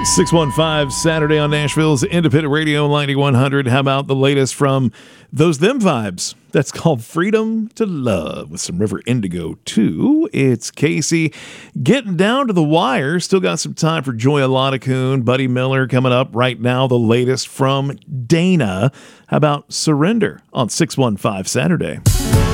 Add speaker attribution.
Speaker 1: 615 Saturday on Nashville's Independent Radio 9100. How about the latest from Those Them Vibes? That's called Freedom to Love with some River Indigo too. It's Casey getting down to the wire. Still got some time for Joy Alanacoon, Buddy Miller coming up right now. The latest from Dana. How about Surrender on 615 Saturday?